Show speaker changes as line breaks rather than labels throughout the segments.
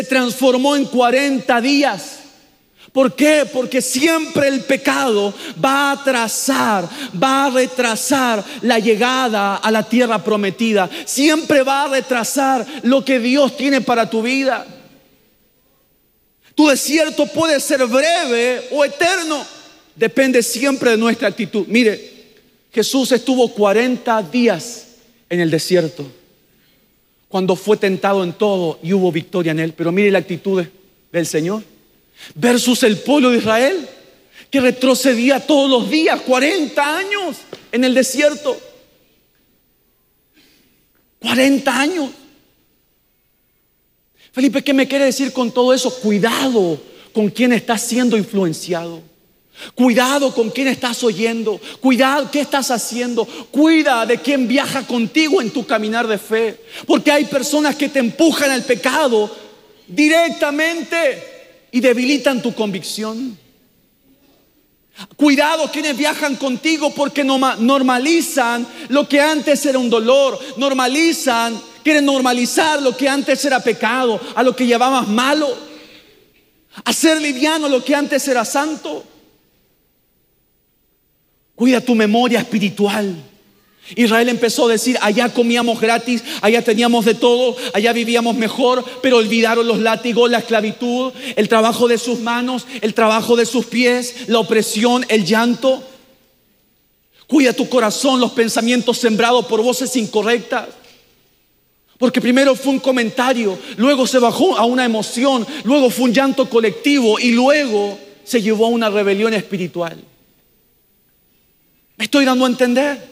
transformó en 40 días. ¿Por qué? Porque siempre el pecado va a retrasar la llegada a la tierra prometida. Siempre va a retrasar lo que Dios tiene para tu vida. Tu desierto puede ser breve o eterno. Depende siempre de nuestra actitud. Mire, Jesús estuvo 40 días en el desierto, cuando fue tentado en todo y hubo victoria en él. Pero mire la actitud del Señor versus el pueblo de Israel, que retrocedía todos los días, 40 años en el desierto. 40 años. Felipe, ¿qué me quiere decir con todo eso? Cuidado con quién estás siendo influenciado. Cuidado con quién estás oyendo. Cuidado qué estás haciendo. Cuida de quién viaja contigo en tu caminar de fe. Porque hay personas que te empujan al pecado directamente y debilitan tu convicción. Cuidado quienes viajan contigo, porque normalizan lo que antes era un dolor. Quieren normalizar lo que antes era pecado, a lo que llamabas malo. Hacer liviano lo que antes era santo. Cuida tu memoria espiritual. Israel empezó a decir: allá comíamos gratis, allá teníamos de todo, allá vivíamos mejor. Pero olvidaron los látigos, la esclavitud, el trabajo de sus manos, el trabajo de sus pies, la opresión, el llanto. Cuida tu corazón, los pensamientos sembrados por voces incorrectas. Porque primero fue un comentario, luego se bajó a una emoción, luego fue un llanto colectivo y luego se llevó a una rebelión espiritual. ¿Me estoy dando a entender?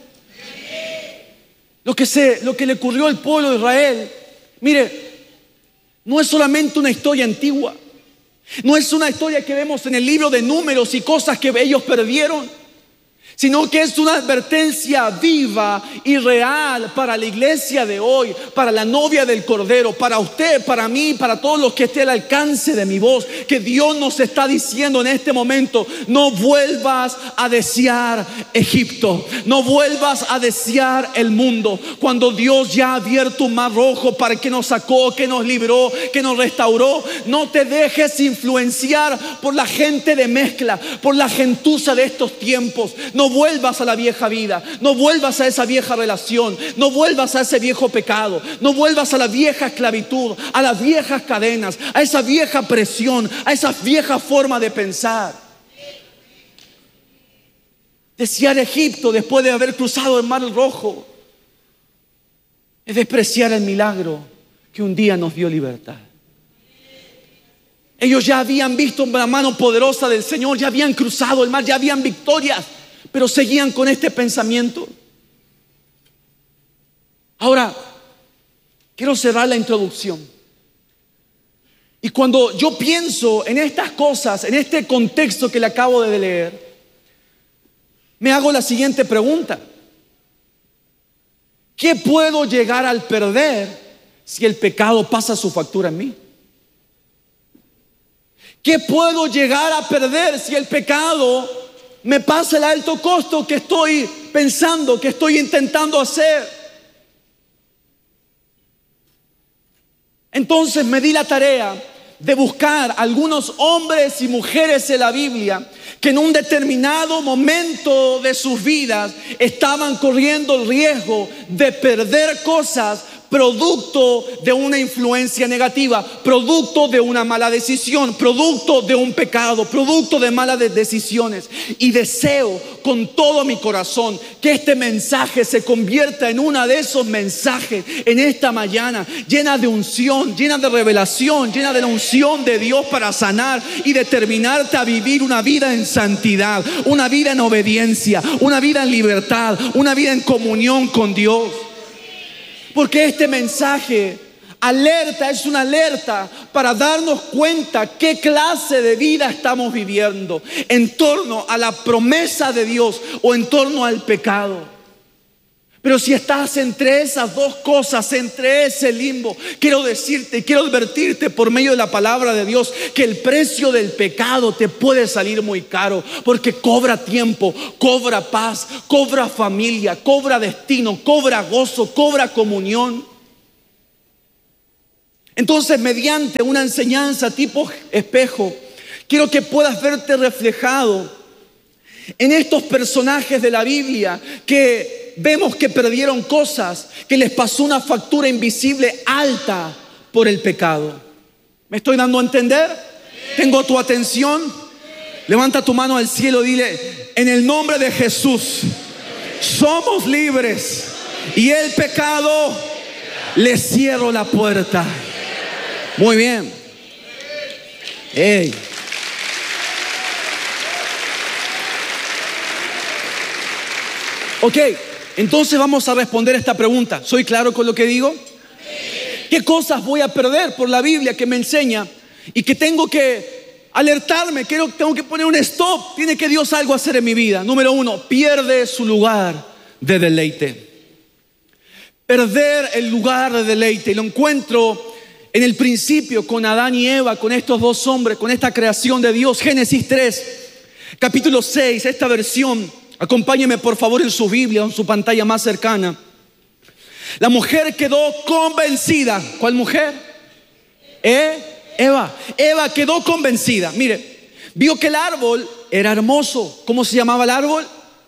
Lo que le ocurrió al pueblo de Israel, mire, no es solamente una historia antigua. No es una historia que vemos en el libro de Números y cosas que ellos perdieron, sino que es una advertencia viva y real para la iglesia de hoy, para la novia del Cordero, para usted, para mí, para todos los que estén al alcance de mi voz. Que Dios nos está diciendo en este momento: no vuelvas a desear Egipto, no vuelvas a desear el mundo, cuando Dios ya ha abierto un mar rojo para que nos sacó, que nos libró, que nos restauró. No te dejes influenciar por la gente de mezcla, por la gentuza de estos tiempos. No vuelvas a la vieja vida, no vuelvas a esa vieja relación, no vuelvas a ese viejo pecado, no vuelvas a la vieja esclavitud, a las viejas cadenas, a esa vieja presión, a esa vieja forma de pensar. Desear Egipto después de haber cruzado el Mar Rojo es despreciar el milagro que un día nos dio libertad. Ellos ya habían visto la mano poderosa del Señor, ya habían cruzado el mar, ya habían victorias, pero seguían con este pensamiento. Ahora, quiero cerrar la introducción. Y cuando yo pienso en estas cosas, en este contexto que le acabo de leer, me hago la siguiente pregunta: ¿qué puedo llegar al perder si el pecado pasa su factura en mí? ¿Qué puedo llegar a perder si el pecado me pasa el alto costo que estoy pensando, que estoy intentando hacer? Entonces me di la tarea de buscar algunos hombres y mujeres de la Biblia que en un determinado momento de sus vidas estaban corriendo el riesgo de perder cosas producto de una influencia negativa, producto de una mala decisión, producto de un pecado, producto de malas decisiones. Y deseo con todo mi corazón que este mensaje se convierta en uno de esos mensajes en esta mañana, llena de unción, llena de revelación, llena de la unción de Dios para sanar y determinarte a vivir una vida en santidad, una vida en obediencia, una vida en libertad, una vida en comunión con Dios. Porque este mensaje es una alerta para darnos cuenta qué clase de vida estamos viviendo en torno a la promesa de Dios o en torno al pecado. Pero si estás entre esas dos cosas, entre ese limbo, quiero decirte, quiero advertirte por medio de la palabra de Dios que el precio del pecado te puede salir muy caro, porque cobra tiempo, cobra paz, cobra familia, cobra destino, cobra gozo, cobra comunión. Entonces, mediante una enseñanza tipo espejo, quiero que puedas verte reflejado en estos personajes de la Biblia que vemos que perdieron cosas, que les pasó una factura invisible alta por el pecado. ¿Me estoy dando a entender? ¿Tengo tu atención? Levanta tu mano al cielo y dile: en el nombre de Jesús somos libres y el pecado le cierro la puerta. Muy bien. Hey. Ok, entonces vamos a responder esta pregunta. ¿Soy claro con lo que digo? ¿Qué cosas voy a perder por la Biblia que me enseña y que tengo que alertarme? Tengo que poner un stop. Tiene que Dios algo hacer en mi vida. Número 1, pierde su lugar de deleite. Perder el lugar de deleite. Y lo encuentro en el principio con Adán y Eva, con estos dos hombres, con esta creación de Dios. Génesis 3, capítulo 6, esta versión. Acompáñeme por favor en su Biblia, en su pantalla más cercana. La mujer quedó convencida. ¿Cuál mujer? Eva. Eva quedó convencida. Mire, vio que el árbol era hermoso. ¿Cómo se llamaba el árbol?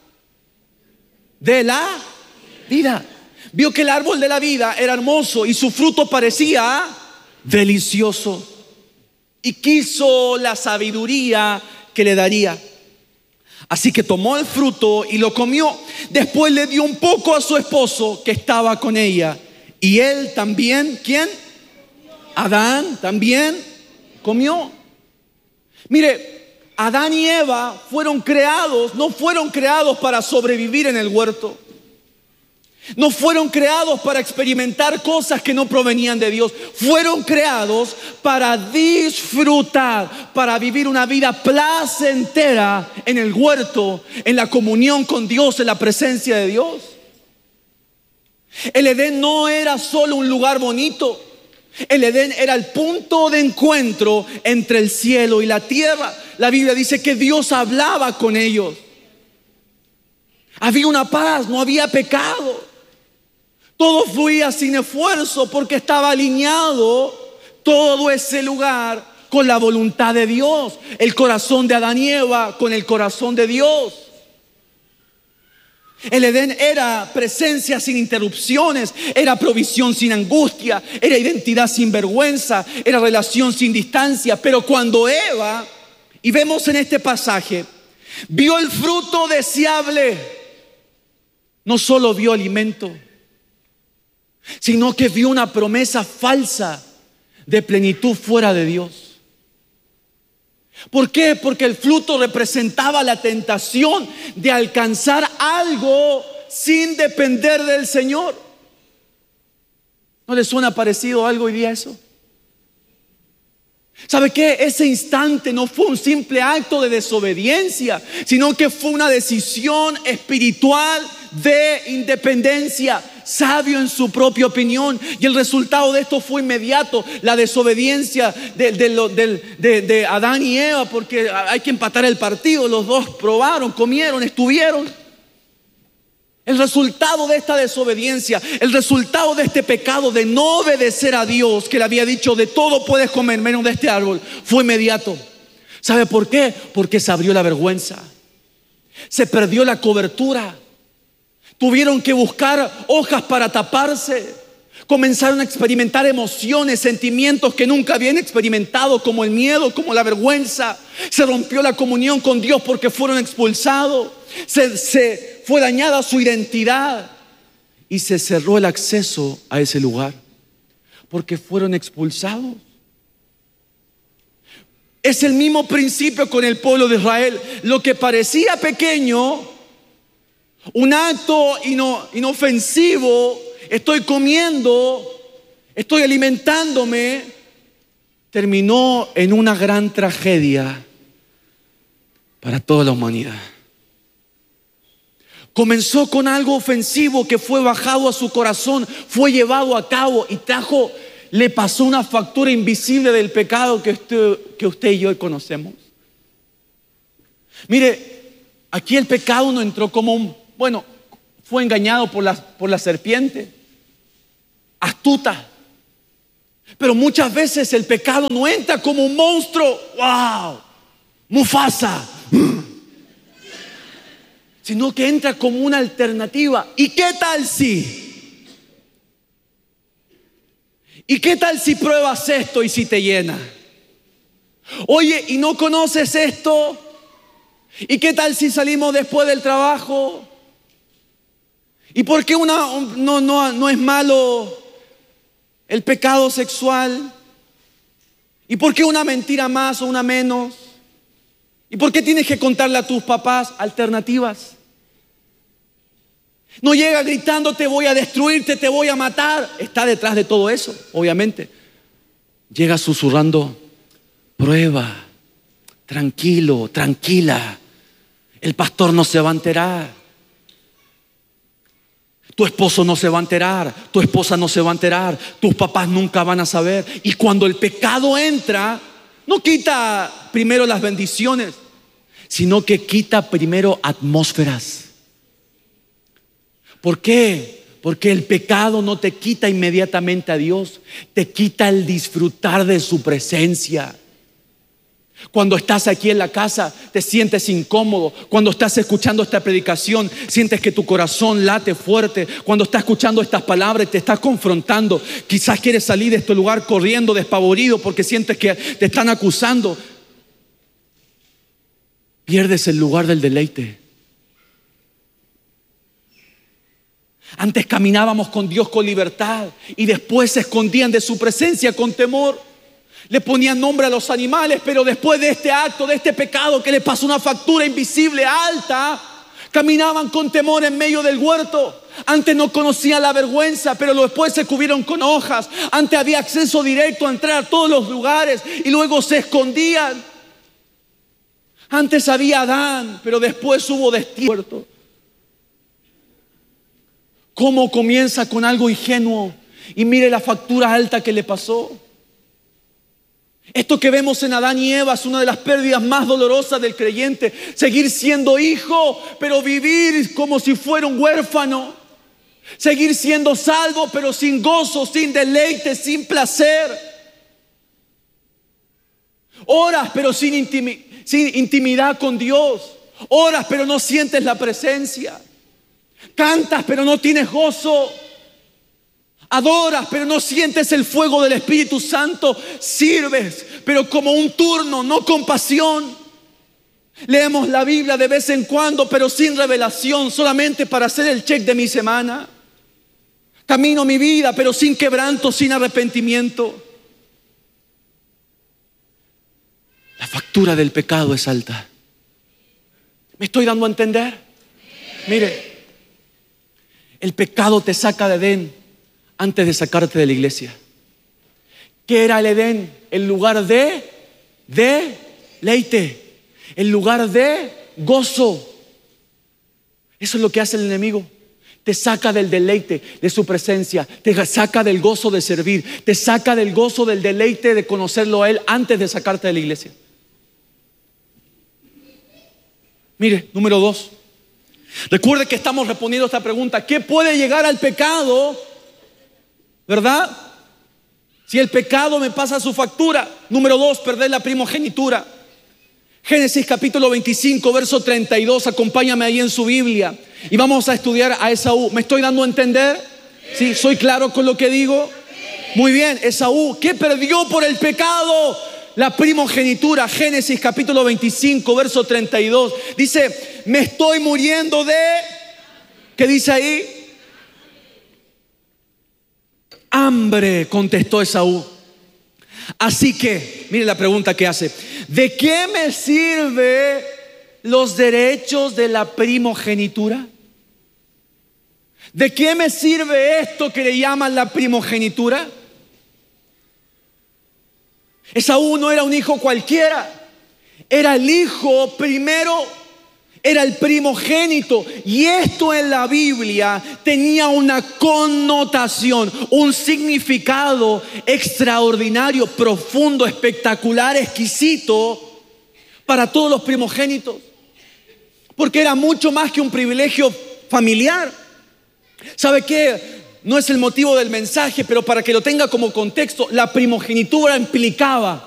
De la vida. Vio que el árbol de la vida era hermoso y su fruto parecía delicioso. Y quiso la sabiduría que le daría. Así que tomó el fruto y lo comió. Después le dio un poco a su esposo que estaba con ella. Y él también, ¿quién? Adán también comió. Mire, Adán y Eva no fueron creados para sobrevivir en el huerto. No fueron creados para experimentar cosas que no provenían de Dios. Fueron creados para disfrutar, para vivir una vida placentera en el huerto, en la comunión con Dios, en la presencia de Dios. El Edén no era solo un lugar bonito. El Edén era el punto de encuentro entre el cielo y la tierra. La Biblia dice que Dios hablaba con ellos. Había una paz, no había pecado. Todo fluía sin esfuerzo porque estaba alineado todo ese lugar con la voluntad de Dios. El corazón de Adán y Eva con el corazón de Dios. El Edén era presencia sin interrupciones, era provisión sin angustia, era identidad sin vergüenza, era relación sin distancia. Pero cuando Eva, y vemos en este pasaje, vio el fruto deseable, no solo vio alimento, sino que vio una promesa falsa de plenitud fuera de Dios. ¿Por qué? Porque el fruto representaba la tentación de alcanzar algo sin depender del Señor. ¿No le suena parecido algo hoy día eso? ¿Sabe qué? Ese instante no fue un simple acto de desobediencia, sino que fue una decisión espiritual de independencia, sabio en su propia opinión. Y el resultado de esto fue inmediato: la desobediencia de Adán y Eva, porque hay que empatar el partido. Los dos probaron, comieron, estuvieron. El resultado de esta desobediencia, el resultado de este pecado de no obedecer a Dios, que le había dicho: de todo puedes comer menos de este árbol, fue inmediato. ¿Sabe por qué? Porque se abrió la vergüenza, se perdió la cobertura, tuvieron que buscar hojas para taparse, comenzaron a experimentar emociones, sentimientos que nunca habían experimentado, como el miedo, como la vergüenza. Se rompió la comunión con Dios porque fueron expulsados. Se fue dañada su identidad y se cerró el acceso a ese lugar porque fueron expulsados. Es el mismo principio con el pueblo de Israel. Lo que parecía pequeño, un acto inofensivo, estoy comiendo, estoy alimentándome, terminó en una gran tragedia para toda la humanidad. Comenzó con algo ofensivo que fue bajado a su corazón, fue llevado a cabo y le pasó una factura invisible del pecado que usted y yo conocemos. Mire, aquí el pecado no entró como fue engañado por la serpiente, astuta. Pero muchas veces el pecado no entra como un monstruo. ¡Wow! Mufasa. Sino que entra como una alternativa. ¿Y qué tal si? ¿Y qué tal si pruebas esto y si te llena? Oye, ¿y no conoces esto? ¿Y qué tal si salimos después del trabajo? ¿Y por qué no es malo el pecado sexual? ¿Y por qué una mentira más o una menos? ¿Y por qué tienes que contarle a tus papás alternativas? No llega gritando te voy a destruirte, te voy a matar. Está detrás de todo eso, obviamente. Llega susurrando, prueba, tranquilo, tranquila. El pastor no se va a enterar. Tu esposo no se va a enterar, tu esposa no se va a enterar, tus papás nunca van a saber. Y cuando el pecado entra, no quita primero las bendiciones, sino que quita primero atmósferas. ¿Por qué? Porque el pecado no te quita inmediatamente a Dios, te quita el disfrutar de su presencia. Cuando estás aquí en la casa te sientes incómodo. Cuando estás escuchando esta predicación sientes que tu corazón late fuerte. Cuando estás escuchando estas palabras te estás confrontando. Quizás quieres salir de este lugar corriendo despavorido porque sientes que te están acusando. Pierdes el lugar del deleite. Antes caminábamos con Dios con libertad y después se escondían de su presencia con temor. Le ponían nombre a los animales, pero después de este acto, de este pecado que le pasó una factura invisible alta, caminaban con temor en medio del huerto. Antes no conocían la vergüenza, pero después se cubrieron con hojas. Antes había acceso directo a entrar a todos los lugares y luego se escondían. Antes había Adán, pero después hubo destierro. ¿Cómo comienza con algo ingenuo? Y mire la factura alta que le pasó. Esto que vemos en Adán y Eva es una de las pérdidas más dolorosas del creyente. Seguir siendo hijo, pero vivir como si fuera un huérfano. Seguir siendo salvo, pero sin gozo, sin deleite, sin placer. Oras, pero sin intimidad con Dios. Oras, pero no sientes la presencia. Cantas, pero no tienes gozo. Adoras, pero no sientes el fuego del Espíritu Santo. Sirves, pero como un turno, no con pasión. Leemos la Biblia de vez en cuando, pero sin revelación, solamente para hacer el check de mi semana. Camino mi vida, pero sin quebranto, sin arrepentimiento. La factura del pecado es alta. ¿Me estoy dando a entender? Mire, el pecado te saca de Edén antes de sacarte de la iglesia. ¿Qué era el Edén? El lugar de deleite, el lugar de gozo. Eso es lo que hace el enemigo. Te saca del deleite de su presencia, te saca del gozo de servir, te saca del gozo del deleite de conocerlo a Él antes de sacarte de la iglesia. Mire, número 2. Recuerde que estamos respondiendo a esta pregunta: ¿qué puede llegar al pecado? ¿Verdad? Si el pecado me pasa su factura. Número 2, perder la primogenitura. Génesis capítulo 25, verso 32. Acompáñame ahí en su Biblia y vamos a estudiar a Esaú. ¿Me estoy dando a entender? ¿Sí? ¿Soy claro con lo que digo? Muy bien. Esaú, ¿qué perdió por el pecado? La primogenitura. Génesis capítulo 25, verso 32. Dice: me estoy muriendo de... ¿Qué dice ahí? Hambre, contestó Esaú. Así que, mire la pregunta que hace: ¿de qué me sirve los derechos de la primogenitura? ¿De qué me sirve esto que le llaman la primogenitura? Esaú no era un hijo cualquiera, era el hijo primero, era el primogénito. Y esto en la Biblia tenía una connotación, un significado extraordinario, profundo, espectacular, exquisito para todos los primogénitos. Porque era mucho más que un privilegio familiar. ¿Sabe qué? no es el motivo del mensaje, pero para que lo tenga como contexto, la primogenitura implicaba